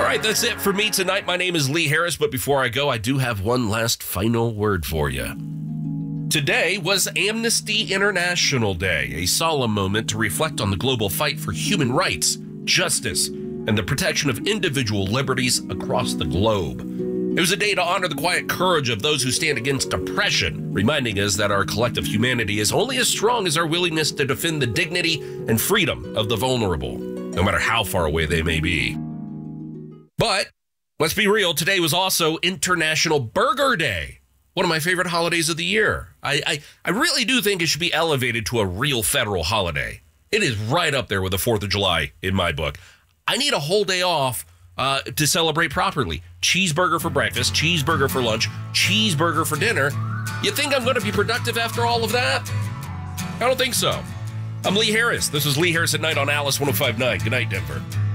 right, that's it for me tonight. My name is Lee Harris, but before I go, I do have one last final word for you. Today was Amnesty International Day, a solemn moment to reflect on the global fight for human rights, justice, and the protection of individual liberties across the globe. It was a day to honor the quiet courage of those who stand against oppression, reminding us that our collective humanity is only as strong as our willingness to defend the dignity and freedom of the vulnerable, no matter how far away they may be. But let's be real, today was also International Burger Day, one of my favorite holidays of the year. I really do think it should be elevated to a real federal holiday. It is right up there with the 4th of July in my book. I need a whole day off to celebrate properly. Cheeseburger for breakfast, cheeseburger for lunch, cheeseburger for dinner. You think I'm going to be productive after all of that? I don't think so. I'm Lee Harris. This is Lee Harris at Night on Alice 105.9. Good night, Denver.